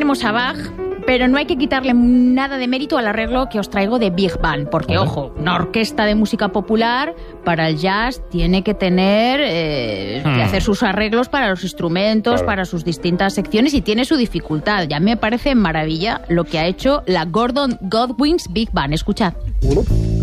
tenemos a Bach, pero no hay que quitarle nada de mérito al arreglo que os traigo de Big Band, porque, ojo, una orquesta de música popular para el jazz tiene que tener que hacer sus arreglos para los instrumentos, para sus distintas secciones, y tiene su dificultad. Ya me parece maravilla lo que ha hecho la Gordon Goodwin's Big Band. Escuchad.